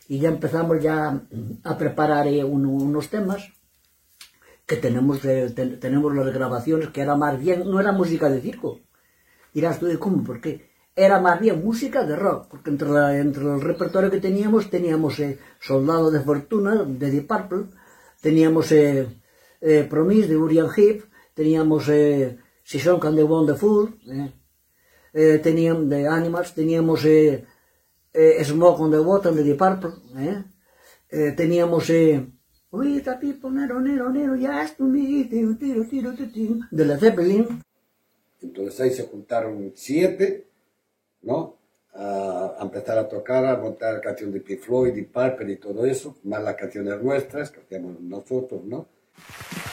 y ya empezamos ya a preparar unos temas que tenemos las grabaciones, que era más bien, no era música de circo. Dirás tú, ¿cómo? ¿Por qué? Era más bien música de rock, porque entre el repertorio que teníamos Soldado de Fortuna, de Deep Purple, teníamos Promise, de Uriah Heep, teníamos Si Son Can The Wonderful, teníamos de Animals, teníamos Smoke on the Water, de Deep Purple, teníamos We the people, nero, nero, nero, yes to me, tiro, tiro, tiro, tiro, de Led Zeppelin. Entonces ahí se juntaron 7, ¿no? A empezar a tocar, a montar canción de Pink Floyd y Purple y todo eso, más las canciones nuestras que hacíamos nosotros, ¿no?